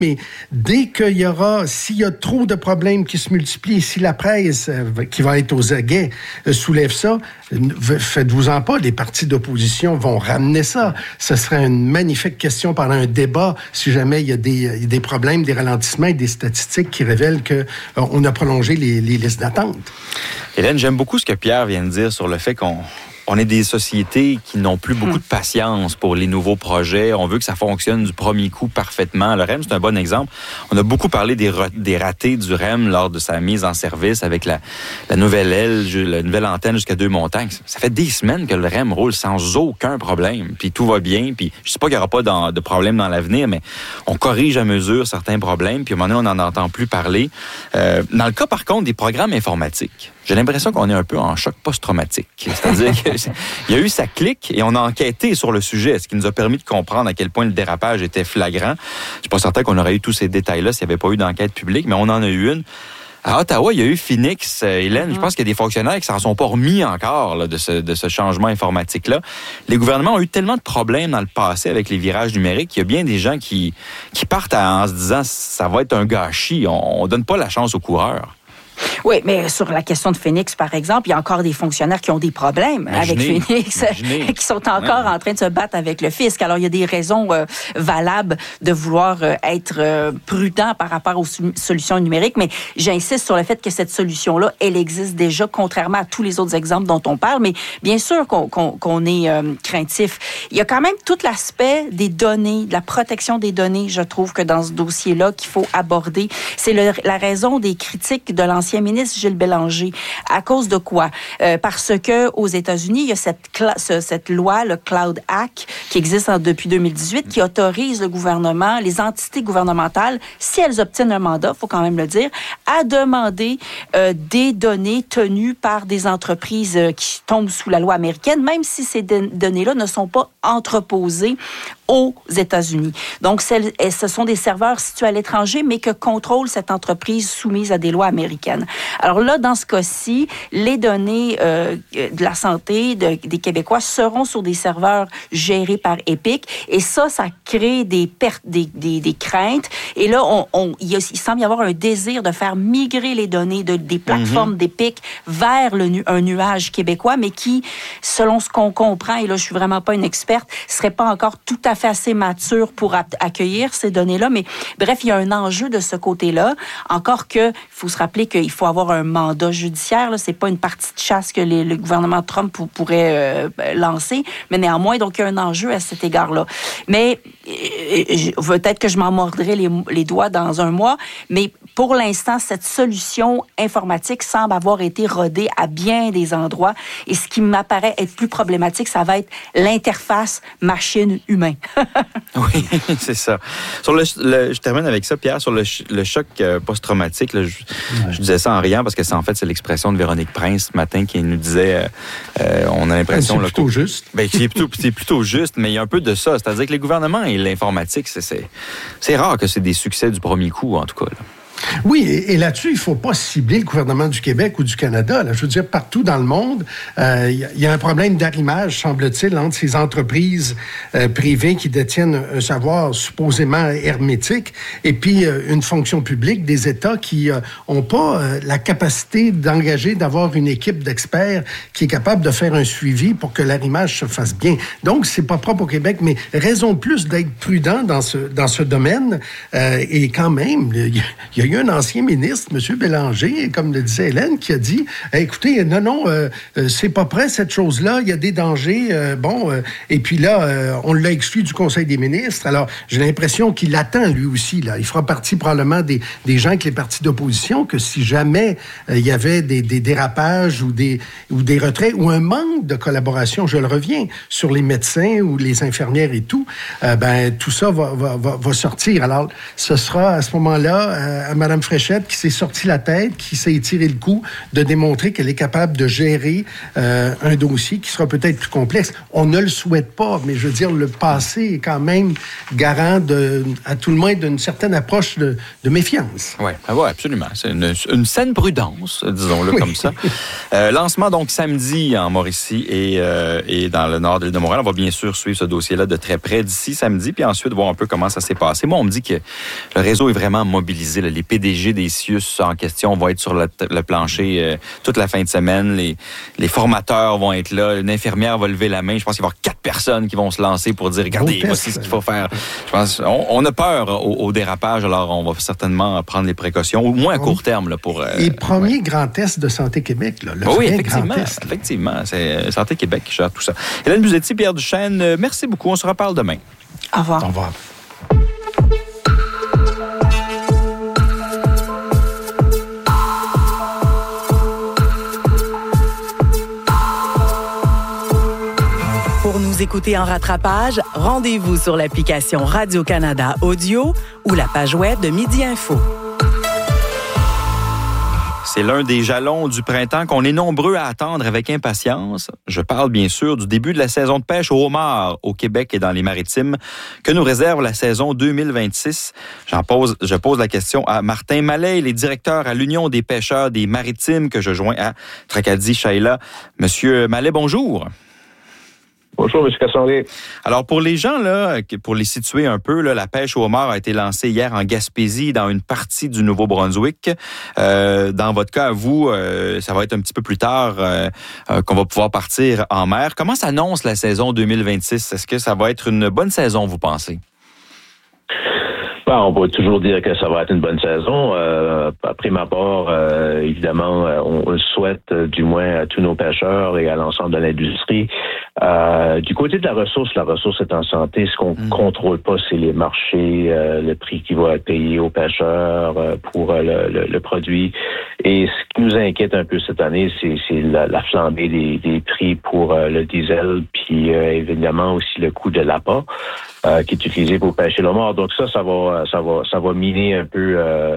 Mais dès qu'il y aura, s'il y a trop de problèmes qui se multiplient, si la presse qui va être aux aguets soulève ça, faites-vous-en pas, les partis d'opposition vont ramener ça. Ce serait une magnifique question pendant un débat si jamais il y a des problèmes, des ralentissements et des statistiques qui révèlent qu'on a prolongé les listes d'attente. Hélène, j'aime beaucoup ce que Pierre vient de dire sur le fait qu'on est des sociétés qui n'ont plus beaucoup de patience pour les nouveaux projets. On veut que ça fonctionne du premier coup parfaitement. Le REM, c'est un bon exemple. On a beaucoup parlé des ratés du REM lors de sa mise en service avec la nouvelle aile, la nouvelle antenne jusqu'à Deux-Montagnes. Ça fait des semaines que le REM roule sans aucun problème. Puis tout va bien. Puis je sais pas qu'il n'y aura pas de problème dans l'avenir, mais on corrige à mesure certains problèmes. Puis à un moment donné, on n'en entend plus parler. Dans le cas, par contre, des programmes informatiques, j'ai l'impression qu'on est un peu en choc post-traumatique. C'est-à-dire qu'il y a eu sa clique et on a enquêté sur le sujet, ce qui nous a permis de comprendre à quel point le dérapage était flagrant. Je suis pas certain qu'on aurait eu tous ces détails-là s'il n'y avait pas eu d'enquête publique, mais on en a eu une. À Ottawa, il y a eu Phoenix, Hélène. Je pense qu'il y a des fonctionnaires qui s'en sont pas remis encore là, de ce changement informatique-là. Les gouvernements ont eu tellement de problèmes dans le passé avec les virages numériques qu'il y a bien des gens qui partent en se disant ça va être un gâchis. On donne pas la chance aux coureurs. Oui, mais sur la question de Phoenix, par exemple, il y a encore des fonctionnaires qui ont des problèmes avec Phoenix, qui sont encore en train de se battre avec le fisc. Alors, il y a des raisons valables de vouloir être prudent par rapport aux solutions numériques, mais j'insiste sur le fait que cette solution-là, elle existe déjà, contrairement à tous les autres exemples dont on parle, mais bien sûr qu'on est craintif. Il y a quand même tout l'aspect des données, de la protection des données, je trouve que dans ce dossier-là, qu'il faut aborder. C'est la raison des critiques de l'ancien ministre Gilles Bélanger. À cause de quoi? Parce que aux États-Unis, il y a cette loi, le Cloud Act, qui existe depuis 2018, qui autorise le gouvernement, les entités gouvernementales, si elles obtiennent un mandat, il faut quand même le dire, à demander des données tenues par des entreprises qui tombent sous la loi américaine, même si ces données-là ne sont pas entreposées aux États-Unis. Donc, ce sont des serveurs situés à l'étranger, mais que contrôle cette entreprise soumise à des lois américaines. Alors là, dans ce cas-ci, les données de la santé des Québécois seront sur des serveurs gérés par Epic, et ça crée des pertes, des craintes. Et là, il semble y avoir un désir de faire migrer les données des plateformes d'Epic vers un nuage québécois, mais qui, selon ce qu'on comprend, et là, je suis vraiment pas une experte, serait pas encore tout à fait assez mature pour accueillir ces données-là. Mais bref, il y a un enjeu de ce côté-là. Encore que, il faut se rappeler qu'il faut avoir un mandat judiciaire. Là. C'est pas une partie de chasse que le gouvernement Trump pourrait lancer. Mais néanmoins, donc, il y a un enjeu à cet égard-là. Mais peut-être que je m'en mordrai les doigts dans un mois, mais pour l'instant, cette solution informatique semble avoir été rodée à bien des endroits. Et ce qui m'apparaît être plus problématique, ça va être l'interface machine-humain. Oui, c'est ça. Je termine avec ça, Pierre, sur le choc post-traumatique. Là, je disais ça en riant parce que c'est l'expression de Véronique Prince ce matin qui nous disait on a l'impression... C'est plutôt juste. C'est plutôt juste, mais il y a un peu de ça. C'est-à-dire que les gouvernements et l'informatique, c'est rare que c'est des succès du premier coup, en tout cas. Là. Oui, et là-dessus, il ne faut pas cibler le gouvernement du Québec ou du Canada. Là. Je veux dire, partout dans le monde, y a un problème d'arrimage, semble-t-il, entre ces entreprises privées qui détiennent un savoir supposément hermétique et puis une fonction publique, des États qui n'ont pas la capacité d'avoir une équipe d'experts qui est capable de faire un suivi pour que l'arrimage se fasse bien. Donc, c'est pas propre au Québec, mais raison de plus d'être prudent dans ce domaine. Et quand même, il y a eu un ancien ministre, M. Bélanger, comme le disait Hélène, qui a dit écoutez, non, c'est pas prêt cette chose-là, il y a des dangers, et puis là, on l'a exclu du Conseil des ministres. Alors, j'ai l'impression qu'il attend lui aussi, là. Il fera partie probablement des gens avec les partis d'opposition, que si jamais il y avait des dérapages ou des retraits ou un manque de collaboration, je le reviens, sur les médecins ou les infirmières et tout, tout ça va sortir. Alors, ce sera à ce moment-là, à Mme Mme Fréchette qui s'est sorti la tête, qui s'est tiré le cou de démontrer qu'elle est capable de gérer un dossier qui sera peut-être plus complexe. On ne le souhaite pas, mais je veux dire, le passé est quand même garant à tout le moins d'une certaine approche de méfiance. Oui, absolument. C'est une saine prudence, disons-le comme ça. Lancement donc samedi en Mauricie et dans le nord de l'île de Montréal. On va bien sûr suivre ce dossier-là de très près d'ici samedi, puis ensuite voir un peu comment ça s'est passé. Moi, on me dit que le réseau est vraiment mobilisé. Là. Les PDG des CIUS en question vont être sur le plancher toute la fin de semaine. Les formateurs vont être là. Une infirmière va lever la main. Je pense qu'il va y avoir 4 personnes qui vont se lancer pour dire, regardez, voici ce qu'il faut faire. Je pense, on a peur au dérapage, alors on va certainement prendre les précautions, au moins à court terme. Là, pour, les premiers grands tests de Santé Québec. Là, oui, effectivement. C'est Santé Québec qui gère tout ça. Hélène Buzetti, Pierre Duchesne, merci beaucoup. On se reparle demain. Au revoir. Au revoir. Pour nous écouter en rattrapage, rendez-vous sur l'application Radio-Canada Audio ou la page web de Midi Info. C'est l'un des jalons du printemps qu'on est nombreux à attendre avec impatience. Je parle bien sûr du début de la saison de pêche au homard au Québec et dans les Maritimes que nous réserve la saison 2026. Je pose la question à Martin Mallet, il est directeur à l'Union des pêcheurs des Maritimes que je joins à Tracadie-Shaila. Monsieur Mallet, bonjour. Bonjour, M. Cassandier. Alors, pour les gens, là, pour les situer un peu, là, la pêche au homard a été lancée hier en Gaspésie, dans une partie du Nouveau-Brunswick. Dans votre cas, vous, ça va être un petit peu plus tard qu'on va pouvoir partir en mer. Comment s'annonce la saison 2026? Est-ce que ça va être une bonne saison, vous pensez? On peut toujours dire que ça va être une bonne saison. Après ma part, évidemment, on le souhaite du moins à tous nos pêcheurs et à l'ensemble de l'industrie. Du côté de la ressource est en santé. Ce qu'on contrôle pas, c'est les marchés, le prix qui va être payé aux pêcheurs pour le produit. Et ce qui nous inquiète un peu cette année, c'est la flambée des prix pour le diesel, puis évidemment aussi le coût de l'appât. Qui est utilisé pour pêcher le homard. Donc ça va miner un peu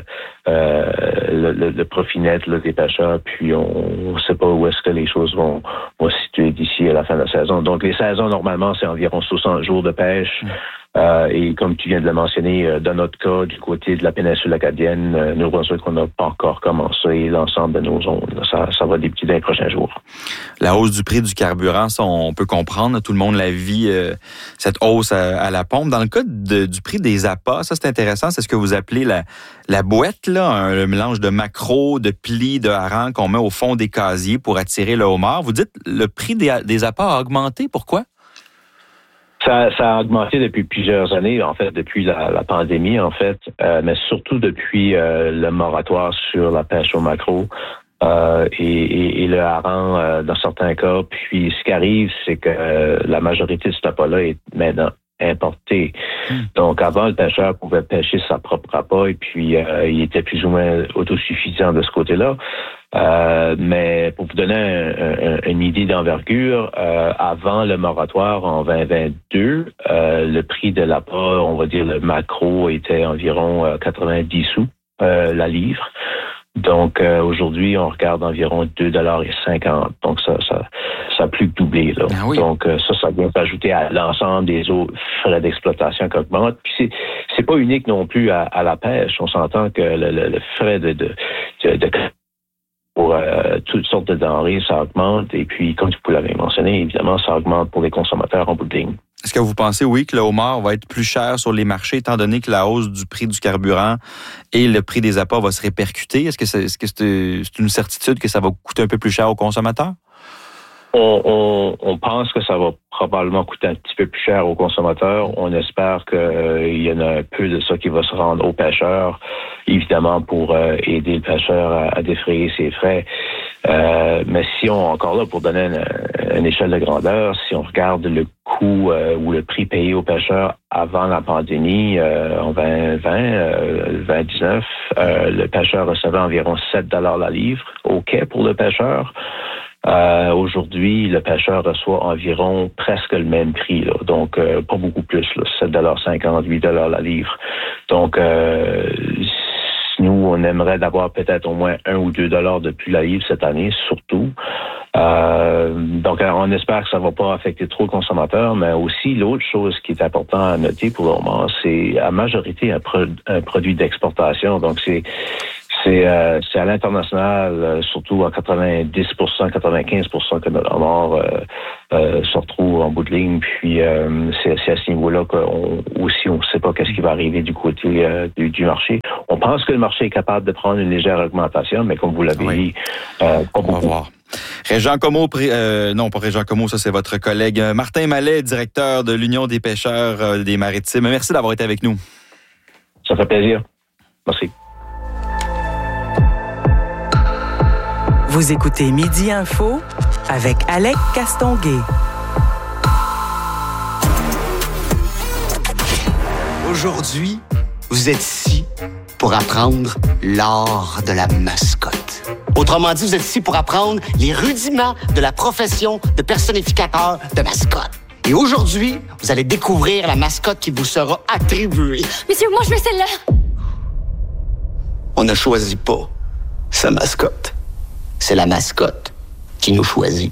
le profit net là, des pêcheurs, puis on ne sait pas où est-ce que les choses vont se situer d'ici à la fin de la saison. Donc les saisons, normalement, c'est environ 60 jours de pêche. Et comme tu viens de le mentionner, dans notre cas, du côté de la péninsule acadienne, nous pensons qu'on n'a pas encore commencé l'ensemble de nos zones. Ça va débuter dans les prochains jours. La hausse du prix du carburant, ça, on peut comprendre. Tout le monde la vit, cette hausse à la pompe. Dans le cas du prix des appâts, ça, c'est intéressant. C'est ce que vous appelez la boîte, là, un mélange de maquereaux, de plis, de harengs qu'on met au fond des casiers pour attirer le homard. Vous dites le prix des appâts a augmenté. Pourquoi? Ça a augmenté depuis plusieurs années, en fait, depuis la pandémie, en fait, mais surtout depuis le moratoire sur la pêche au maquereau et le hareng dans certains cas. Puis ce qui arrive, c'est que la majorité de cet appât-là est maintenant importé. Donc avant, le pêcheur pouvait pêcher sa propre appât et puis il était plus ou moins autosuffisant de ce côté-là. Mais pour vous donner une idée d'envergure, avant le moratoire en 2022, le prix de l'appât, on va dire le maquereau, était environ 90 sous la livre. Donc aujourd'hui, on regarde environ 2,50 $. Donc ça a plus que doublé là. Ah oui. Donc ça vient s'ajouter à l'ensemble des autres frais d'exploitation qui augmentent. Puis c'est pas unique non plus à la pêche. On s'entend que le frais de pour toutes sortes de denrées, ça augmente. Et puis, comme vous l'avez mentionné, évidemment, ça augmente pour les consommateurs en bout de ligne. Est-ce que vous pensez, oui, que le homard va être plus cher sur les marchés, étant donné que la hausse du prix du carburant et le prix des appâts va se répercuter? Est-ce que c'est une certitude que ça va coûter un peu plus cher aux consommateurs? On pense que ça va probablement coûter un petit peu plus cher aux consommateurs. On espère qu'il y en a un peu de ça qui va se rendre aux pêcheurs, évidemment pour aider le pêcheur à défrayer ses frais. Mais si encore là, pour donner une échelle de grandeur, si on regarde le coût ou le prix payé aux pêcheurs avant la pandémie, en 2019, le pêcheur recevait environ 7 $ la livre au quai pour le pêcheur. Aujourd'hui, le pêcheur reçoit environ presque le même prix, là. Donc pas beaucoup plus, là, 7,50 $, 8 $ la livre. Donc nous, on aimerait d'avoir peut-être au moins 1 ou 2 $ de plus la livre cette année, surtout. Donc, on espère que ça va pas affecter trop le consommateur, mais aussi l'autre chose qui est important à noter pour le moment, c'est à majorité un produit d'exportation. Donc, c'est à l'international, surtout à 90%, 95% que notre homard se retrouve en bout de ligne. Puis c'est à ce niveau-là qu'on ne sait pas qu'est-ce qui va arriver du côté du marché. On pense que le marché est capable de prendre une légère augmentation, mais comme vous l'avez dit, pas beaucoup. On va voir. Régent Comeau, non pas Régent Comeau, ça c'est votre collègue Martin Mallet, directeur de l'Union des pêcheurs des Maritimes. Merci d'avoir été avec nous. Ça fait plaisir. Merci. Vous écoutez Midi Info avec Alec Castonguay. Aujourd'hui, vous êtes ici pour apprendre l'art de la mascotte. Autrement dit, vous êtes ici pour apprendre les rudiments de la profession de personnificateur de mascotte. Et aujourd'hui, vous allez découvrir la mascotte qui vous sera attribuée. Monsieur, moi, je veux celle-là. On ne choisit pas sa mascotte. C'est la mascotte qui nous choisit.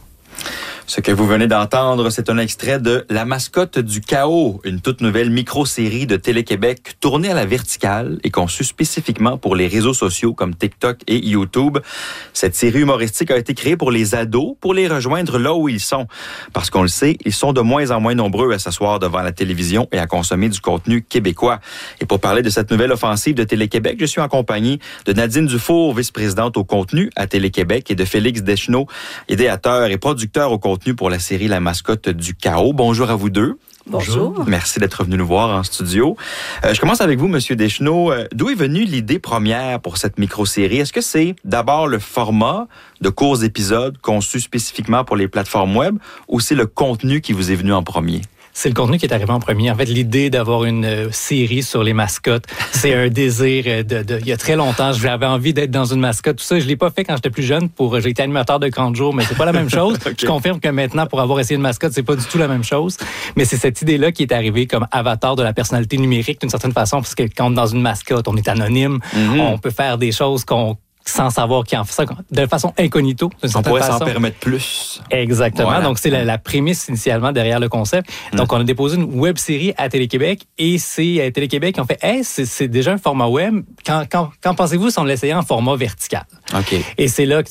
Ce que vous venez d'entendre, c'est un extrait de La mascotte du chaos, une toute nouvelle micro-série de Télé-Québec tournée à la verticale et conçue spécifiquement pour les réseaux sociaux comme TikTok et YouTube. Cette série humoristique a été créée pour les ados, pour les rejoindre là où ils sont. Parce qu'on le sait, ils sont de moins en moins nombreux à s'asseoir devant la télévision et à consommer du contenu québécois. Et pour parler de cette nouvelle offensive de Télé-Québec, je suis en compagnie de Nadine Dufour, vice-présidente au contenu à Télé-Québec, et de Félix Deschenaux, idéateur et producteur au contenu pour la série La mascotte du chaos. Bonjour à vous deux. Bonjour. Merci d'être venu nous voir en studio. Je commence avec vous, Monsieur Deschenaux. D'où est venue l'idée première pour cette micro-série? Est-ce que c'est d'abord le format de courts épisodes conçus spécifiquement pour les plateformes web ou c'est le contenu qui vous est venu en premier? C'est le contenu qui est arrivé en premier. En fait, l'idée d'avoir une série sur les mascottes, c'est un désir il y a très longtemps. J'avais envie d'être dans une mascotte. Tout ça, je l'ai pas fait quand j'étais plus jeune. J'ai été animateur de camp de jour, mais c'est pas la même chose. Okay. Je confirme que maintenant, pour avoir essayé une mascotte, c'est pas du tout la même chose. Mais c'est cette idée-là qui est arrivée comme avatar de la personnalité numérique d'une certaine façon, parce que quand on est dans une mascotte, on est anonyme. Mm-hmm. On peut faire des choses sans savoir qui en fait ça, de façon incognito. On pourrait s'en permettre plus. Exactement. Voilà. Donc, c'est la prémisse initialement derrière le concept. Donc, on a déposé une web-série à Télé-Québec et c'est Télé-Québec qui ont fait « Hey, c'est déjà un format web. Qu'en pensez-vous si on l'essayait en format vertical? » OK. Et c'est là que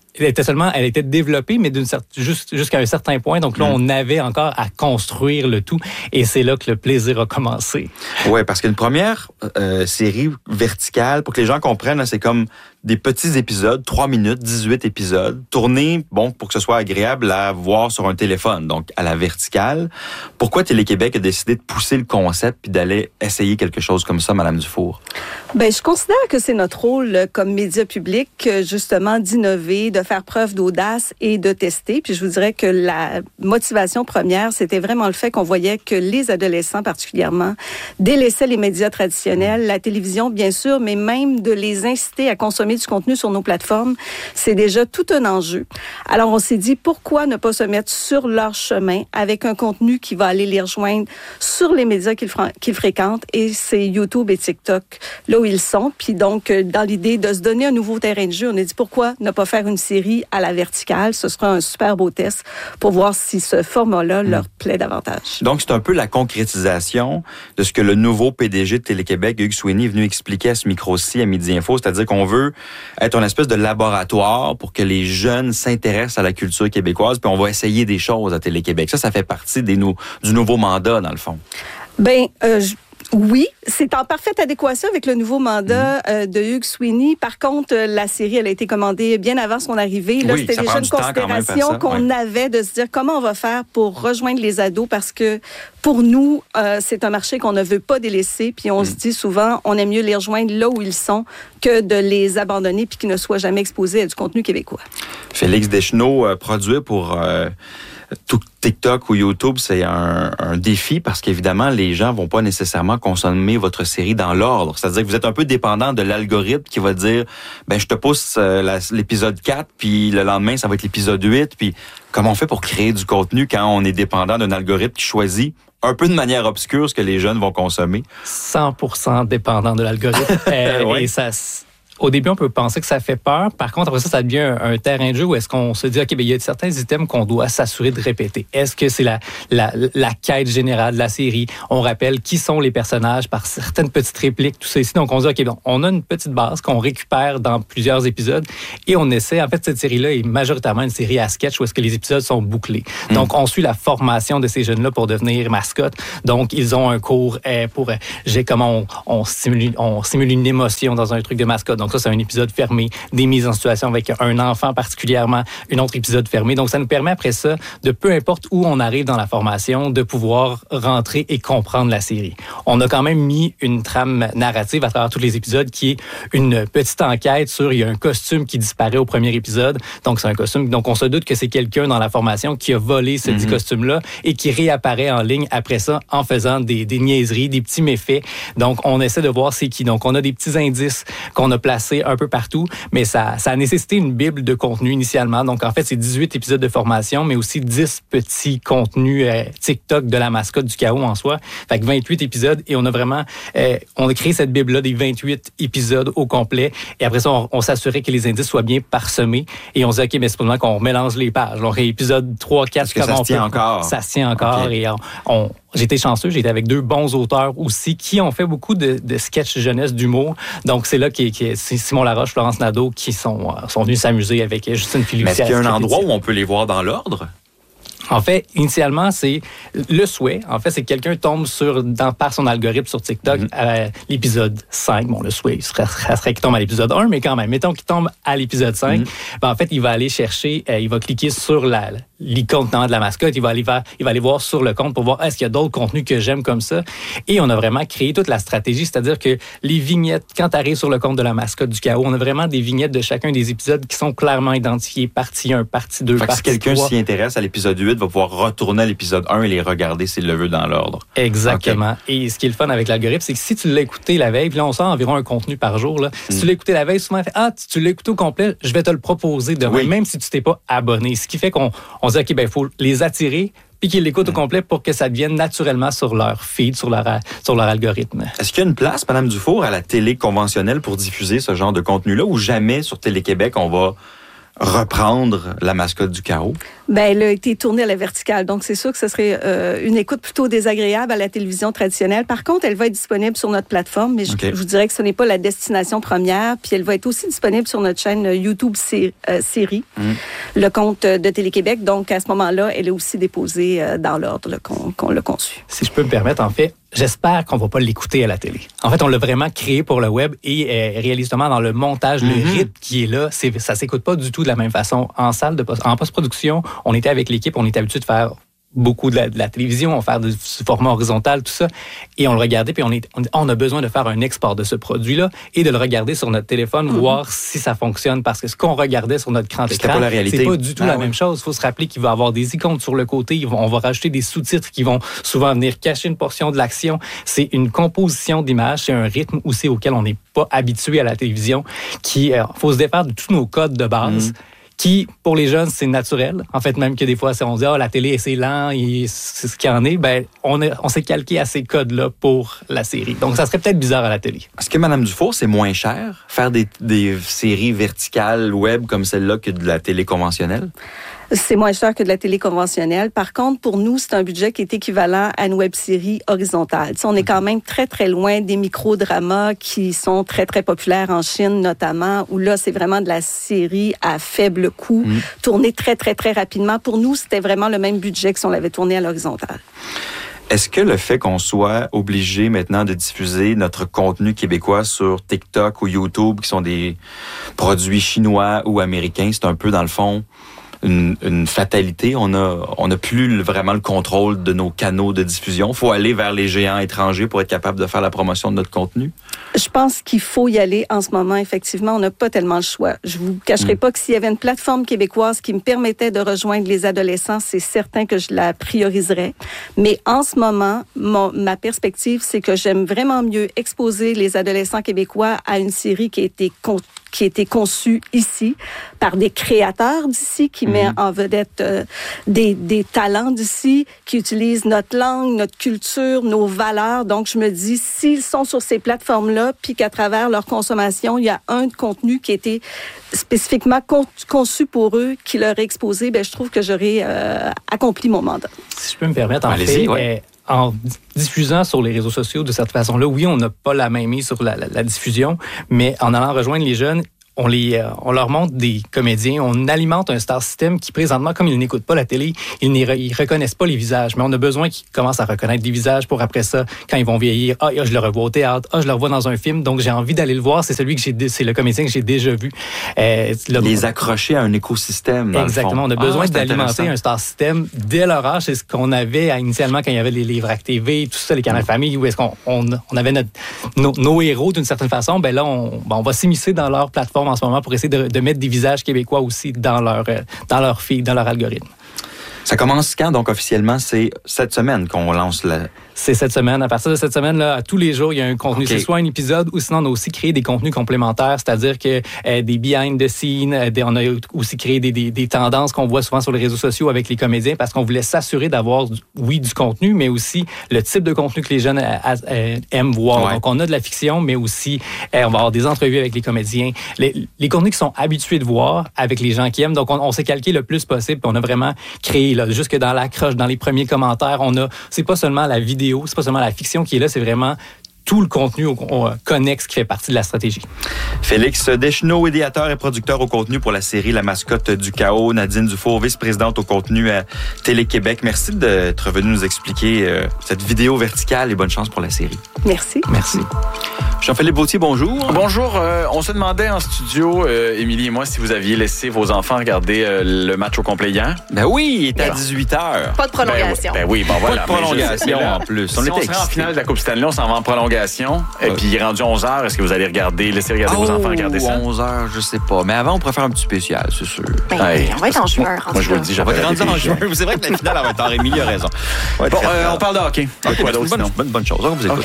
elle était développée, mais jusqu'à un certain point. Donc là, on avait encore à construire le tout. Et c'est là que le plaisir a commencé. Oui, parce qu'une première série verticale, pour que les gens comprennent, c'est comme des petits épisodes, 3 minutes, 18 épisodes, tournés, pour que ce soit agréable à voir sur un téléphone, donc à la verticale. Pourquoi Télé-Québec a décidé de pousser le concept puis d'aller essayer quelque chose comme ça, Madame Dufour? Je considère que c'est notre rôle comme média public, justement, d'innover, de faire preuve d'audace et de tester. Puis je vous dirais que la motivation première, c'était vraiment le fait qu'on voyait que les adolescents, particulièrement, délaissaient les médias traditionnels, la télévision, bien sûr, mais même de les inciter à consommer du contenu sur nos plateformes, c'est déjà tout un enjeu. Alors, on s'est dit, pourquoi ne pas se mettre sur leur chemin avec un contenu qui va aller les rejoindre sur les médias qu'ils fréquentent, et c'est YouTube et TikTok, là où ils sont. Puis donc, dans l'idée de se donner un nouveau terrain de jeu, on a dit, pourquoi ne pas faire une série à la verticale? Ce sera un super beau test pour voir si ce format-là leur plaît davantage. Donc, c'est un peu la concrétisation de ce que le nouveau PDG de Télé-Québec, Hugues Sweeney, est venu expliquer à ce micro-ci, à Midi Info, c'est-à-dire qu'on veut être une espèce de laboratoire pour que les jeunes s'intéressent à la culture québécoise, puis on va essayer des choses à Télé-Québec. Ça fait partie du nouveau mandat, dans le fond. Oui, c'est en parfaite adéquation avec le nouveau mandat de Hugues Sweeney. Par contre, la série, elle a été commandée bien avant son arrivée. Là, c'était déjà une considération qu'on avait de se dire comment on va faire pour rejoindre les ados, parce que pour nous, c'est un marché qu'on ne veut pas délaisser. Puis on se dit souvent, on aime mieux les rejoindre là où ils sont que de les abandonner puis qu'ils ne soient jamais exposés à du contenu québécois. Félix Deschenaux, produire pour tout TikTok ou YouTube, c'est un défi parce qu'évidemment, les gens vont pas nécessairement consommer votre série dans l'ordre. C'est-à-dire que vous êtes un peu dépendant de l'algorithme qui va dire, je te pousse l'épisode 4, puis le lendemain, ça va être l'épisode 8. Puis comment on fait pour créer du contenu quand on est dépendant d'un algorithme qui choisit un peu de manière obscure ce que les jeunes vont consommer? 100% dépendant de l'algorithme. Oui. Et ça... au début, on peut penser que ça fait peur. Par contre, après ça devient un terrain de jeu où est-ce qu'on se dit, OK, il y a certains items qu'on doit s'assurer de répéter. Est-ce que c'est la quête générale de la série? On rappelle qui sont les personnages par certaines petites répliques, tout ça ici. Donc, on se dit, OK, on a une petite base qu'on récupère dans plusieurs épisodes et on essaie. En fait, cette série-là est majoritairement une série à sketch où est-ce que les épisodes sont bouclés. Donc, on suit la formation de ces jeunes-là pour devenir mascottes. Donc, ils ont un cours pour comment on simule une émotion dans un truc de mascotte. Donc, ça, c'est un épisode fermé. Des mises en situation avec un enfant particulièrement, un autre épisode fermé. Donc, ça nous permet après ça, de peu importe où on arrive dans la formation, de pouvoir rentrer et comprendre la série. On a quand même mis une trame narrative à travers tous les épisodes qui est une petite enquête sur, il y a un costume qui disparaît au premier épisode. Donc, c'est un costume. Donc, on se doute que c'est quelqu'un dans la formation qui a volé ce dit costume-là et qui réapparaît en ligne après ça en faisant des niaiseries, des petits méfaits. Donc, on essaie de voir c'est qui. Donc, on a des petits indices qu'on a placés un peu partout, mais ça a nécessité une bible de contenu initialement. Donc, en fait, c'est 18 épisodes de formation, mais aussi 10 petits contenus TikTok de la mascotte du chaos en soi. Fait que 28 épisodes et on a vraiment on a créé cette bible-là des 28 épisodes au complet. Et après ça, on s'assurait que les indices soient bien parsemés. Et on se dit, OK, mais c'est pas qu'on mélange les pages. Donc, épisode 3, 4, comme ça se tient encore. Ça se tient encore. Okay. Et j'étais chanceux, j'étais avec 2 bons auteurs aussi qui ont fait beaucoup de sketchs jeunesse, d'humour. Donc, c'est là c'est Simon Laroche, Florence Nadeau qui sont venus s'amuser avec Justine Philou. Mais est-ce qu'il y a un endroit où on peut les voir dans l'ordre? En fait, initialement, c'est le souhait. En fait, c'est que quelqu'un tombe par son algorithme sur TikTok à l'épisode 5. Bon, le souhait, ça serait qu'il tombe à l'épisode 1, mais quand même, mettons qu'il tombe à l'épisode 5. En fait, il va aller chercher, il va cliquer sur l'icône de la mascotte. Il va aller voir sur le compte pour voir est-ce qu'il y a d'autres contenus que j'aime comme ça. Et on a vraiment créé toute la stratégie, c'est-à-dire que les vignettes, quand tu arrives sur le compte de la mascotte du chaos, on a vraiment des vignettes de chacun des épisodes qui sont clairement identifiées, partie 1, partie 2, partie 3. Si quelqu'un s'y intéresse à l'épisode 8, va pouvoir retourner à l'épisode 1 et les regarder s'il le veut dans l'ordre. Exactement. Okay. Et ce qui est le fun avec l'algorithme, c'est que si tu l'as écouté la veille, puis là, on sort environ un contenu par jour, là. Si tu l'as écouté la veille, souvent, tu l'as écouté au complet, je vais te le proposer demain, même si tu t'es pas abonné. Ce qui fait qu'on se dit, OK, il faut les attirer puis qu'ils l'écoutent au complet pour que ça devienne naturellement sur leur feed, sur leur algorithme. Est-ce qu'il y a une place, Mme Dufour, à la télé conventionnelle pour diffuser ce genre de contenu-là ou jamais sur Télé-Québec, on va reprendre la mascotte du chaos? Elle a été tournée à la verticale, donc c'est sûr que ce serait une écoute plutôt désagréable à la télévision traditionnelle. Par contre, elle va être disponible sur notre plateforme, mais je vous dirais que ce n'est pas la destination première. Puis elle va être aussi disponible sur notre chaîne YouTube Série, le compte de Télé-Québec. Donc, à ce moment-là, elle est aussi déposée dans l'ordre qu'on l'a conçu. Si je peux me permettre, en fait, j'espère qu'on va pas l'écouter à la télé. En fait, on l'a vraiment créé pour le web et réalistement dans le montage, le rythme qui est là, ça s'écoute pas du tout de la même façon. En post-production, on était avec l'équipe, on est habitué de faire beaucoup de la télévision, on fait du format horizontal, tout ça, et on le regardait, puis on a besoin de faire un export de ce produit-là et de le regarder sur notre téléphone, voir si ça fonctionne, parce que ce qu'on regardait sur notre grand écran, c'est pas du tout la même chose. Il faut se rappeler qu'il va y avoir des icônes sur le côté, on va rajouter des sous-titres qui vont souvent venir cacher une portion de l'action. C'est une composition d'images, c'est un rythme aussi auquel on n'est pas habitué à la télévision, faut se défaire de tous nos codes de base, qui, pour les jeunes, c'est naturel. En fait, même que des fois, on dit, la télé, c'est lent, et c'est ce qu'il y en est. On s'est calqué à ces codes-là pour la série. Donc, ça serait peut-être bizarre à la télé. Est-ce que, Mme Dufour, c'est moins cher faire des séries verticales web comme celle-là que de la télé conventionnelle? C'est moins cher que de la télé conventionnelle. Par contre, pour nous, c'est un budget qui est équivalent à une web-série horizontale. On est quand même très, très loin des micro-dramas qui sont très, très populaires en Chine, notamment, où là, c'est vraiment de la série à faible coût, tournée très, très, très rapidement. Pour nous, c'était vraiment le même budget que si on l'avait tourné à l'horizontale. Est-ce que le fait qu'on soit obligé maintenant de diffuser notre contenu québécois sur TikTok ou YouTube, qui sont des produits chinois ou américains, c'est un peu, dans le fond, une fatalité? On a plus vraiment le contrôle de nos canaux de diffusion. Faut aller vers les géants étrangers pour être capable de faire la promotion de notre contenu? Je pense qu'il faut y aller en ce moment. Effectivement, on n'a pas tellement le choix. Je vous cacherai pas que s'il y avait une plateforme québécoise qui me permettait de rejoindre les adolescents, c'est certain que je la prioriserais. Mais en ce moment, ma perspective, c'est que j'aime vraiment mieux exposer les adolescents québécois à une série qui a été qui a été conçu ici par des créateurs d'ici, qui met en vedette des talents d'ici, qui utilisent notre langue, notre culture, nos valeurs. Donc, je me dis, s'ils sont sur ces plateformes-là, puis qu'à travers leur consommation, il y a un contenu qui a été spécifiquement conçu pour eux, qui leur est exposé, je trouve que j'aurais accompli mon mandat. Si je peux me permettre, en diffusant sur les réseaux sociaux de cette façon-là, oui, on n'a pas la main mise sur la diffusion, mais en allant rejoindre les jeunes, on leur montre des comédiens, on alimente un star system qui, présentement, comme ils n'écoutent pas la télé, ils ne reconnaissent pas les visages. Mais on a besoin qu'ils commencent à reconnaître des visages pour après ça, quand ils vont vieillir, je le revois au théâtre, je le revois dans un film, donc j'ai envie d'aller le voir, c'est le comédien que j'ai déjà vu. Les accrocher à un écosystème, dans exactement, le fond. On a besoin d'alimenter un star system dès leur âge. C'est ce qu'on avait initialement quand il y avait les livres TV, tout ça, les canaux famille, où est-ce qu'on avait nos héros d'une certaine façon. Là, on va s'immiscer dans leur plateforme en ce moment pour essayer de mettre des visages québécois aussi dans leur feed, dans leur algorithme. Ça commence quand, donc, officiellement? C'est cette semaine qu'on lance C'est cette semaine. À partir de cette semaine-là, tous les jours, il y a un contenu. Okay. C'est soit un épisode ou sinon, on a aussi créé des contenus complémentaires, c'est-à-dire que des behind the scenes, on a aussi créé des tendances qu'on voit souvent sur les réseaux sociaux avec les comédiens parce qu'on voulait s'assurer d'avoir, du contenu, mais aussi le type de contenu que les jeunes aiment voir. Ouais. Donc, on a de la fiction, mais aussi, on va avoir des entrevues avec les comédiens. Les contenus qu'ils sont habitués de voir avec les gens qui aiment. Donc, on s'est calqué le plus possible. Puis on a vraiment créé, jusque dans l'accroche, dans les premiers commentaires, c'est pas seulement la vidéo, c'est pas seulement la fiction qui est là, c'est vraiment tout le contenu connexe qui fait partie de la stratégie. Félix Deschenaux, idéateur et producteur au contenu pour la série La mascotte du chaos. Nadine Dufour, vice-présidente au contenu à Télé-Québec. Merci d'être venue nous expliquer cette vidéo verticale et bonne chance pour la série. Merci. Merci. Jean-Philippe Bautier, bonjour. Bonjour. On se demandait en studio, Émilie et moi, si vous aviez laissé vos enfants regarder le match au complet hier. Ben oui, il était à 18h. Pas de prolongation. Voilà. Pas de prolongation en plus. Si on serait en finale de la Coupe Stanley, on s'en va en prolongation. Et puis il est rendu 11h. Est-ce que vous allez laisser regarder vos enfants regarder ça? 11h, je sais pas. Mais avant, on pourrait faire un petit spécial, c'est sûr. On va être en juin. Moi, je vous le dis, j'avais rendu en juin. C'est vrai que la finale va être en Émilie a raison. Bon, on parle de hockey. Quoi d'autre, sinon? Bonne chose. On vous écoute.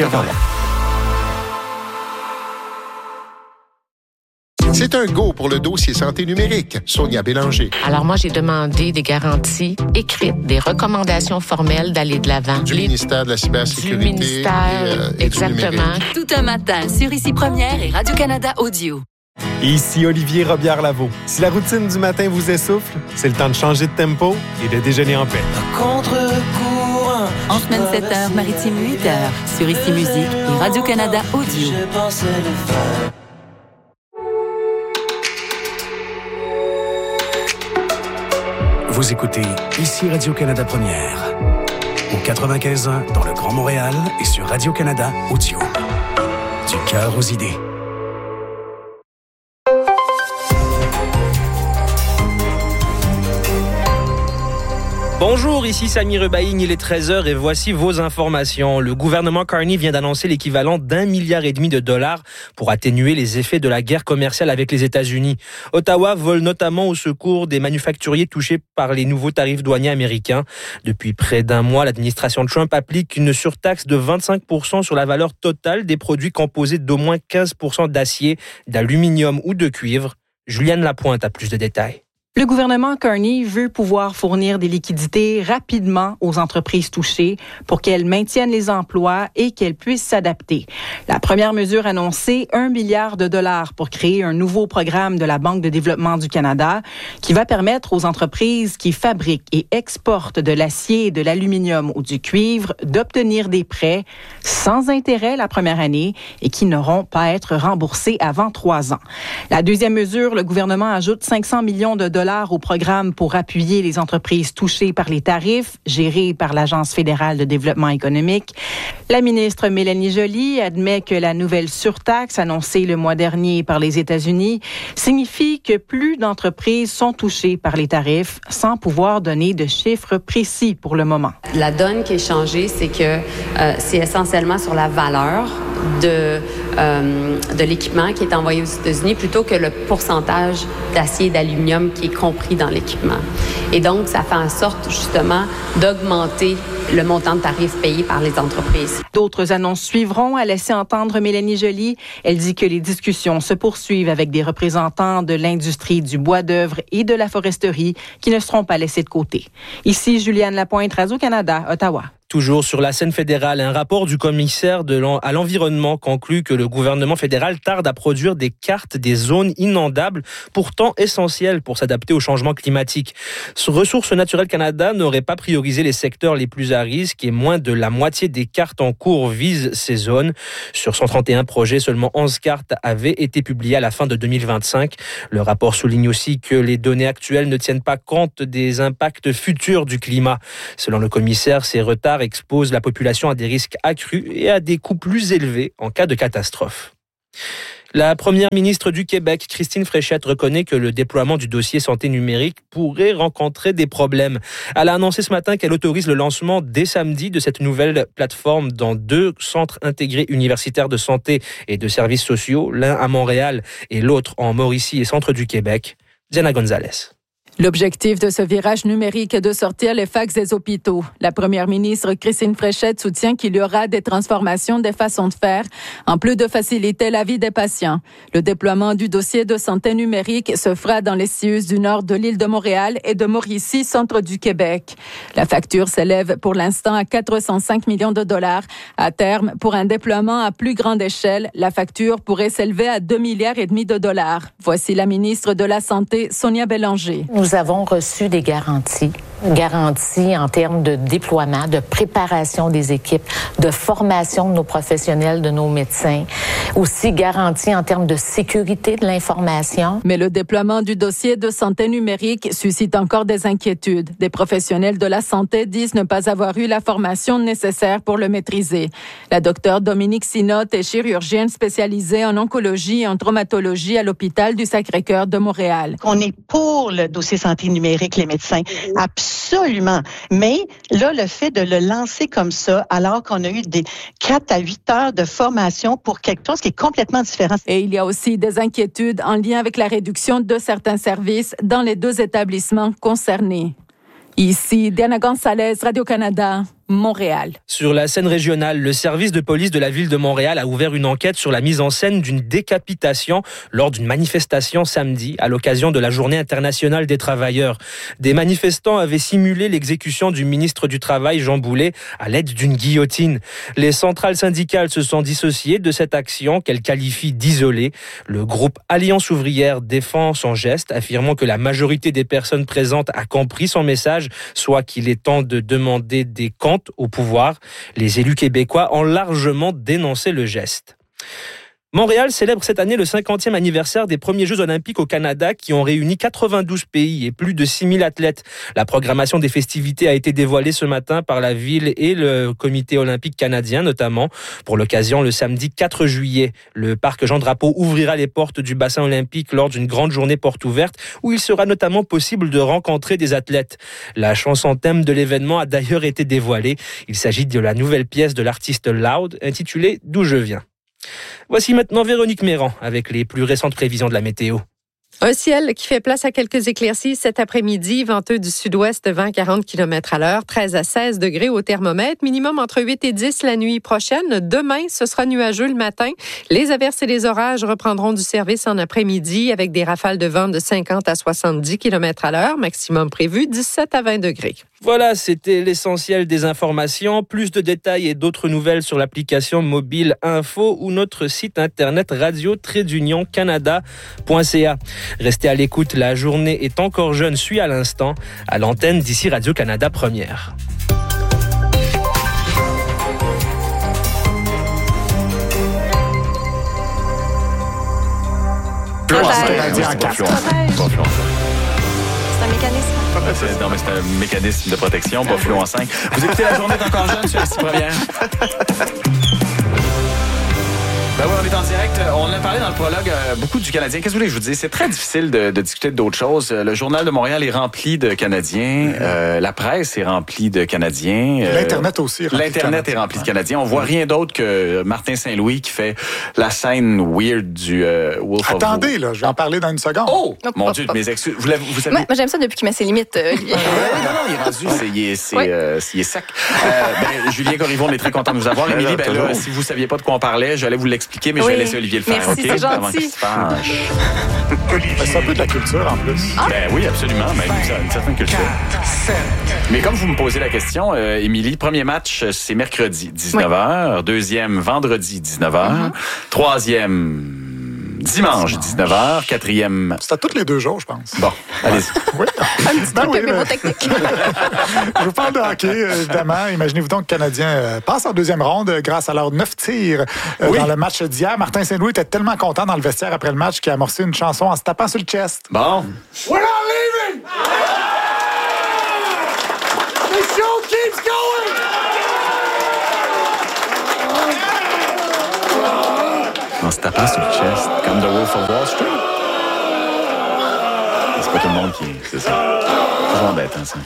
C'est un go pour le dossier santé numérique. Sonia Bélanger. Alors moi, j'ai demandé des garanties écrites, des recommandations formelles d'aller de l'avant. Du ministère de la cybersécurité. Du ministère, exactement. Tout un matin sur Ici Première et Radio-Canada Audio. Ici Olivier Robillard-Lavaux. Si la routine du matin vous essouffle, c'est le temps de changer de tempo et de déjeuner en paix. En semaine 7h, Maritime 8h, sur Ici Musique et Radio-Canada Audio. Vous écoutez Ici Radio-Canada Première, au 95.1 dans le Grand Montréal et sur Radio-Canada Audio. Du cœur aux idées. Bonjour, ici Samy Rebaïgne, il est 13h et voici vos informations. Le gouvernement Carney vient d'annoncer l'équivalent d'1,5 milliard de dollars pour atténuer les effets de la guerre commerciale avec les États-Unis. Ottawa vole notamment au secours des manufacturiers touchés par les nouveaux tarifs douaniers américains. Depuis près d'un mois, l'administration Trump applique une surtaxe de 25% sur la valeur totale des produits composés d'au moins 15% d'acier, d'aluminium ou de cuivre. Juliane Lapointe a plus de détails. Le gouvernement Carney veut pouvoir fournir des liquidités rapidement aux entreprises touchées pour qu'elles maintiennent les emplois et qu'elles puissent s'adapter. La première mesure annoncée, 1 milliard de dollars pour créer un nouveau programme de la Banque de développement du Canada qui va permettre aux entreprises qui fabriquent et exportent de l'acier, de l'aluminium ou du cuivre d'obtenir des prêts sans intérêt la première année et qui n'auront pas à être remboursés avant 3 ans. La deuxième mesure, le gouvernement ajoute 500 millions de dollars au programme pour appuyer les entreprises touchées par les tarifs, gérées par l'Agence fédérale de développement économique. La ministre Mélanie Joly admet que la nouvelle surtaxe annoncée le mois dernier par les États-Unis signifie que plus d'entreprises sont touchées par les tarifs sans pouvoir donner de chiffres précis pour le moment. La donne qui est changée, c'est que c'est essentiellement sur la valeur de l'équipement qui est envoyé aux États-Unis plutôt que le pourcentage d'acier et d'aluminium qui est compris dans l'équipement. Et donc, ça fait en sorte, justement, d'augmenter le montant de tarifs payés par les entreprises. D'autres annonces suivront, a laissé entendre Mélanie Joly. Elle dit que les discussions se poursuivent avec des représentants de l'industrie du bois d'œuvre et de la foresterie qui ne seront pas laissés de côté. Ici, Juliane Lapointe, Radio-Canada, Ottawa. Toujours sur la scène fédérale, un rapport du commissaire à l'environnement conclut que le gouvernement fédéral tarde à produire des cartes des zones inondables, pourtant essentielles pour s'adapter au changement climatique. Ressources naturelles Canada n'aurait pas priorisé les secteurs les plus à risque et moins de la moitié des cartes en cours visent ces zones. Sur 131 projets, seulement 11 cartes avaient été publiées à la fin de 2025. Le rapport souligne aussi que les données actuelles ne tiennent pas compte des impacts futurs du climat. Selon le commissaire, ces retards expose la population à des risques accrus et à des coûts plus élevés en cas de catastrophe. La première ministre du Québec, Christine Fréchette, reconnaît que le déploiement du dossier santé numérique pourrait rencontrer des problèmes. Elle a annoncé ce matin qu'elle autorise le lancement dès samedi de cette nouvelle plateforme dans 2 centres intégrés universitaires de santé et de services sociaux, l'un à Montréal et l'autre en Mauricie et centre du Québec. Diana Gonzalez. L'objectif de ce virage numérique est de sortir les fax des hôpitaux. La première ministre Christine Fréchette soutient qu'il y aura des transformations des façons de faire, en plus de faciliter la vie des patients. Le déploiement du dossier de santé numérique se fera dans les CIUS du nord de l'île de Montréal et de Mauricie, centre du Québec. La facture s'élève pour l'instant à 405 millions de dollars. À terme, pour un déploiement à plus grande échelle, la facture pourrait s'élever à 2,5 milliards de dollars. Voici la ministre de la Santé, Sonia Bélanger. Nous avons reçu des garanties en termes de déploiement, de préparation des équipes, de formation de nos professionnels, de nos médecins, aussi garanties en termes de sécurité de l'information. Mais le déploiement du dossier de santé numérique suscite encore des inquiétudes. Des professionnels de la santé disent ne pas avoir eu la formation nécessaire pour le maîtriser. La docteure Dominique Sinotte est chirurgienne spécialisée en oncologie et en traumatologie à l'hôpital du Sacré-Cœur de Montréal. On est pour le dossier santé numérique, les médecins. Absolument. Mais là, le fait de le lancer comme ça, alors qu'on a eu des 4 à 8 heures de formation pour quelque chose qui est complètement différent. Et il y a aussi des inquiétudes en lien avec la réduction de certains services dans les 2 établissements concernés. Ici, Diana Gonzalez, Radio-Canada, Montréal. Sur la scène régionale, le service de police de la ville de Montréal a ouvert une enquête sur la mise en scène d'une décapitation lors d'une manifestation samedi à l'occasion de la Journée internationale des travailleurs. Des manifestants avaient simulé l'exécution du ministre du Travail, Jean Boulet, à l'aide d'une guillotine. Les centrales syndicales se sont dissociées de cette action qu'elles qualifient d'isolée. Le groupe Alliance ouvrière défend son geste, affirmant que la majorité des personnes présentes a compris son message, soit qu'il est temps de demander des comptes au pouvoir. Les élus québécois ont largement dénoncé le geste. Montréal célèbre cette année le 50e anniversaire des premiers Jeux olympiques au Canada qui ont réuni 92 pays et plus de 6000 athlètes. La programmation des festivités a été dévoilée ce matin par la ville et le comité olympique canadien notamment. Pour l'occasion, le samedi 4 juillet, le parc Jean-Drapeau ouvrira les portes du bassin olympique lors d'une grande journée porte ouverte où il sera notamment possible de rencontrer des athlètes. La chanson thème de l'événement a d'ailleurs été dévoilée. Il s'agit de la nouvelle pièce de l'artiste Loud intitulée « D'où je viens ». Voici maintenant Véronique Méran avec les plus récentes prévisions de la météo. Un ciel qui fait place à quelques éclaircies cet après-midi, venteux du sud-ouest, vent 40 km/h, 13 à 16 degrés au thermomètre, minimum entre 8 et 10 la nuit prochaine. Demain, ce sera nuageux le matin. Les averses et les orages reprendront du service en après-midi avec des rafales de vent de 50 à 70 km/h, maximum prévu 17 à 20 degrés. Voilà, c'était l'essentiel des informations. Plus de détails et d'autres nouvelles sur l'application mobile Info ou notre site internet radio-canada.ca. Restez à l'écoute, la journée est encore jeune, suit à l'instant, à l'antenne d'ici Radio-Canada Première. C'est un mécanisme. Non, mais c'est un mécanisme de protection, pas fluo 5. Vous écoutez La journée est encore jeune sur ici Première. Ben ouais, on est en direct. On a parlé dans le prologue beaucoup du Canadien. Qu'est-ce que vous voulez que je vous dise? C'est très difficile de discuter d'autres choses. Le Journal de Montréal est rempli de Canadiens. La presse est remplie de Canadiens. L'Internet aussi. L'Internet est rempli de Canadiens. On voit rien d'autre que Martin Saint-Louis qui fait la scène weird du Wolf of Wall. Attendez, là, je vais en parler dans une seconde. Oh! Mon Dieu, mes excuses. Vous savez... Moi, j'aime ça depuis qu'il met ses limites, Olivier. Non, il est rendu, il est sec. Julien Corriveau, on est très content de vous avoir. Émilie, là, si vous ne saviez pas de quoi on parlait, j'allais vous l'expliquer, mais je vais laisser Olivier le faire. Merci, c'est gentil. C'est un peu de la culture, en plus. Ben oui, absolument. Ben, une certaine culture. 4, 7. Mais comme vous me posez la question, Émilie, premier match, c'est mercredi, 19h. Deuxième, vendredi, 19h. Troisième... dimanche, 19h. Quatrième... C'est à tous les 2 jours, je pense. Bon, allez-y. Oui. Un petit truc mémotechnique. Je vous parle de hockey, évidemment. Imaginez-vous donc que le Canadien passe en deuxième ronde grâce à leurs 9 tirs dans le match d'hier. Martin Saint-Louis était tellement content dans le vestiaire après le match qu'il a amorcé une chanson en se tapant sur le chest. Bon. We're not leaving! The show keeps going! En se tapant sur le chest, comme The Wolf of Wall Street. C'est pas tout le monde qui... C'est ça. C'est toujours embêtant, ça.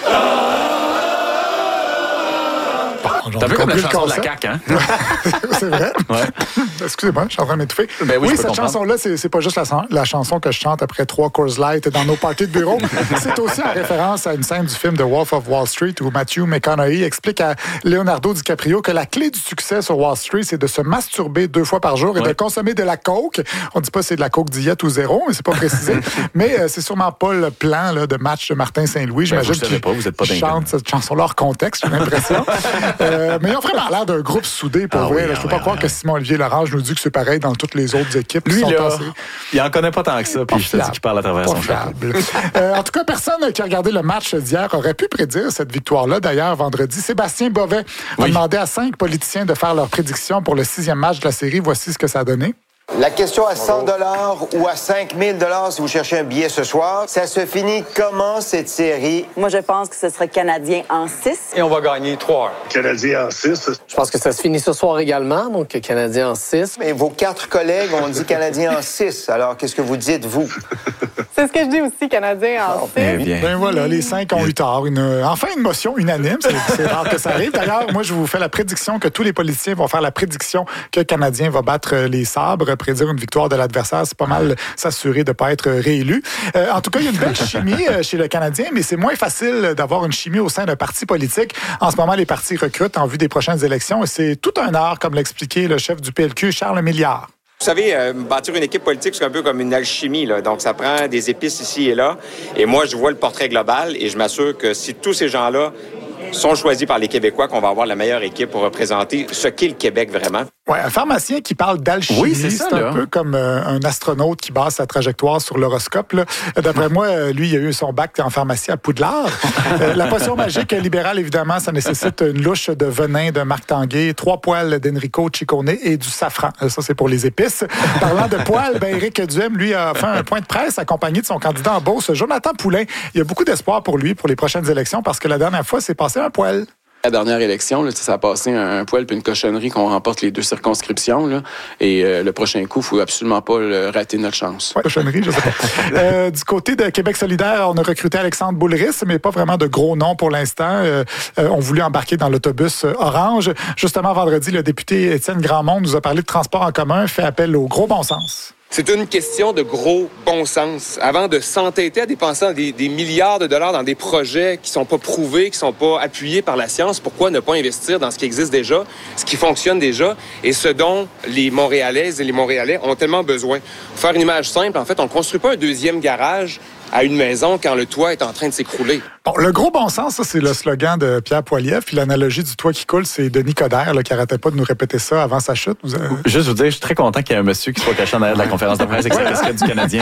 T'as un peu comme la chanson de la CAQ, hein? C'est vrai? Ouais. Excusez-moi, je suis en train de m'étouffer. Ben oui, cette chanson-là, c'est pas juste la chanson que je chante après 3 Coors Light dans nos parties de bureau. C'est aussi en référence à une scène du film The Wolf of Wall Street où Matthew McConaughey explique à Leonardo DiCaprio que la clé du succès sur Wall Street, c'est de se masturber 2 fois par jour et de consommer de la coke. On dit pas c'est de la coke diète ou zéro, mais c'est pas précisé. Mais c'est sûrement pas le plan là, de match de Martin Saint-Louis. J'imagine qu'il chante cette chanson-là hors contexte, j'ai l'impression. Mais ils ont vraiment l'air d'un groupe soudé, pour vrai. Je ne peux pas croire que Simon-Olivier Lorange nous dit que c'est pareil dans toutes les autres équipes qui sont passées. Il en connaît pas tant que ça, puis je te dis qu'il parle à travers son chapeau. En tout cas, personne qui a regardé le match d'hier aurait pu prédire cette victoire-là. D'ailleurs, vendredi, Sébastien Bovet a demandé à 5 politiciens de faire leurs prédictions pour le 6e match de la série. Voici ce que ça a donné. La question à 100 $ ou à 5 000 $ si vous cherchez un billet ce soir. Ça se finit comment, cette série? Moi, je pense que ce serait Canadien en 6. Et on va gagner 3. Canadien en 6. Je pense que ça se finit ce soir également, donc Canadien en 6. Mais vos 4 collègues ont dit Canadien en 6. Alors, qu'est-ce que vous dites, vous? C'est ce que je dis aussi, Canadien en 6. Ben voilà, les 5 ont eu tort. Enfin, une motion unanime. C'est rare que ça arrive. D'ailleurs, moi, je vous fais la prédiction que tous les politiciens vont faire la prédiction que le Canadien va battre les Sabres. Prédire une victoire de l'adversaire, c'est pas mal s'assurer de ne pas être réélu. En tout cas, il y a une belle chimie chez le Canadien, mais c'est moins facile d'avoir une chimie au sein d'un parti politique. En ce moment, les partis recrutent en vue des prochaines élections et c'est tout un art, comme l'expliquait le chef du PLQ, Charles Milliard. Vous savez, bâtir une équipe politique, c'est un peu comme une alchimie, là. Donc, ça prend des épices ici et là. Et moi, je vois le portrait global et je m'assure que si tous ces gens-là sont choisis par les Québécois, qu'on va avoir la meilleure équipe pour représenter ce qu'est le Québec vraiment. Oui, un pharmacien qui parle d'alchimie, c'est un peu comme un astronaute qui base sa trajectoire sur l'horoscope. D'après moi, lui, il a eu son bac en pharmacie à Poudlard. La potion magique libérale, évidemment, ça nécessite une louche de venin de Marc Tanguay, 3 poils d'Enrico Ciccone et du safran. Ça, c'est pour les épices. Parlant de poils, Éric Duhem, lui, a fait un point de presse accompagné de son candidat en Beauce, Jonathan Poulain. Il y a beaucoup d'espoir pour lui pour les prochaines élections parce que la dernière fois, c'est passé un poil. La dernière élection, là, ça a passé un poil puis une cochonnerie qu'on remporte les 2 circonscriptions. Là, et le prochain coup, il ne faut absolument pas rater notre chance. Ouais, cochonnerie, je sais pas. Du côté de Québec solidaire, on a recruté Alexandre Boulris, mais pas vraiment de gros noms pour l'instant. On voulait embarquer dans l'autobus orange. Justement, vendredi, le député Étienne Grandmont nous a parlé de transport en commun, fait appel au gros bon sens. C'est une question de gros bon sens. Avant de s'entêter à dépenser des milliards de dollars dans des projets qui sont pas prouvés, qui sont pas appuyés par la science, pourquoi ne pas investir dans ce qui existe déjà, ce qui fonctionne déjà et ce dont les Montréalaises et les Montréalais ont tellement besoin? Pour faire une image simple, en fait, on ne construit pas un 2e garage à une maison quand le toit est en train de s'écrouler. Bon, le gros bon sens, ça, c'est le slogan de Pierre Poilievre. Puis l'analogie du toit qui coule, c'est Denis Coderre qui n'arrêtait pas de nous répéter ça avant sa chute. Juste vous dire, je suis très content qu'il y ait un monsieur qui soit caché en arrière de la conférence de presse avec sa casquette du Canadien.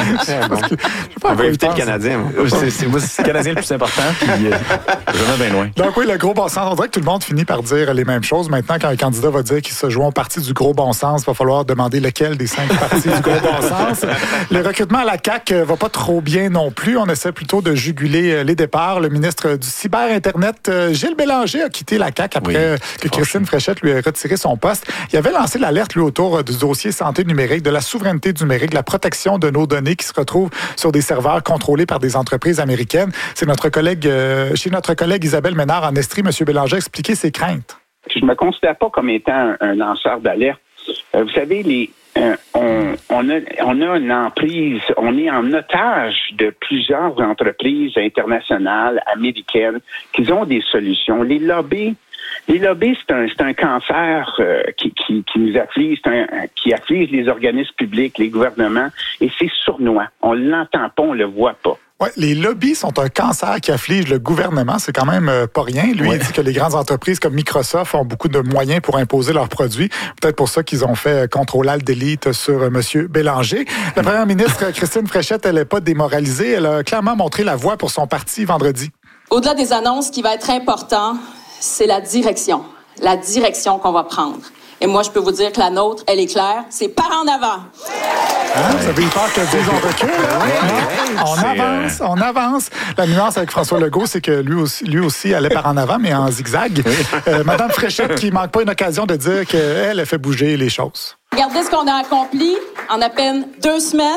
On va éviter le Canadien. C'est le Canadien le plus important, puis je vais bien loin. Donc oui, le gros bon sens. On dirait que tout le monde finit par dire les mêmes choses. Maintenant, quand un candidat va dire qu'il se joue en partie du gros bon sens, il va falloir demander lequel des 5 parties du gros bon sens. Le recrutement à la CAQ va pas trop bien non plus. On essaie plutôt de juguler les départs. Le ministre du Cyber-Internet, Gilles Bélanger, a quitté la CAQ après que Christine Fréchette lui ait retiré son poste. Il avait lancé l'alerte, lui, autour du dossier santé numérique, de la souveraineté numérique, de la protection de nos données qui se retrouvent sur des serveurs contrôlés par des entreprises américaines. C'est notre collègue, chez notre collègue Isabelle Ménard en Estrie. M. Bélanger a expliqué ses craintes. Je ne me considère pas comme étant un lanceur d'alerte. Vous savez, on a une emprise, on est en otage de plusieurs entreprises internationales, américaines, qui ont des solutions. Les lobbies, c'est un cancer qui nous afflige, qui afflige les organismes publics, les gouvernements, et c'est sournois. On l'entend pas, on le voit pas. Ouais, les lobbies sont un cancer qui afflige le gouvernement. C'est quand même pas rien. Lui, il dit que les grandes entreprises comme Microsoft ont beaucoup de moyens pour imposer leurs produits. Peut-être pour ça qu'ils ont fait Contrôle-Alt-Delete sur M. Bélanger. La première ministre, Christine Fréchette, elle n'est pas démoralisée. Elle a clairement montré la voie pour son parti vendredi. Au-delà des annonces, ce qui va être important, c'est la direction qu'on va prendre. Et moi, je peux vous dire que la nôtre, elle est claire, c'est par en avant. Vous avez eu peur que je dise on recule? On avance. La nuance avec François Legault, c'est que lui aussi allait par en avant, mais en zigzag. Madame Fréchette qui manque pas une occasion de dire qu'elle a fait bouger les choses. Regardez ce qu'on a accompli en à peine 2 semaines.